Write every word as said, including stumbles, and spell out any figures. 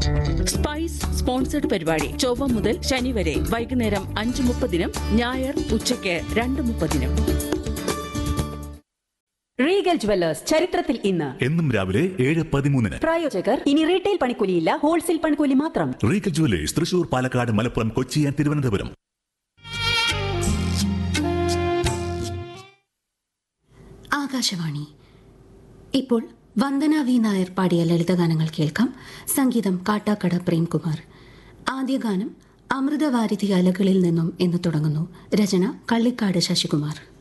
Spice sponsored പരിപാടി ചൊവ്വ മുതൽ ശനി വരെ വൈകുന്നേരം അഞ്ച് മുപ്പതിനും ഞായർ ഉച്ചയ്ക്ക് രണ്ട് മുപ്പതിനും. റീഗൽ ജുവല്ലേഴ്സ് ചരിത്രത്തിൽ ഇന്ന് എന്നും രാവിലെ ഏഴ് പതിമൂന്നിന്. പ്രായോജകർ ഇനി റീറ്റെയിൽ പണിക്കൂലിയില്ല, ഹോൾസെയിൽ പണിക്കൂലി മാത്രം. Regal jewellers Thrissur, Palakkad, Malappuram, Kochi and Thiruvananthapuram. Akashvani. ഇപ്പോൾ വന്ദന വി നായർ പാടിയ ലളിതഗാനങ്ങൾ കേൾക്കാം. സംഗീതം കാട്ടാക്കട പ്രേംകുമാർ. ആദ്യ ഗാനം അമൃതവാരിധി അലകളിൽ നിന്നും എന്ന് തുടങ്ങുന്നു. രചന കള്ളിക്കാട് ശശികുമാർ.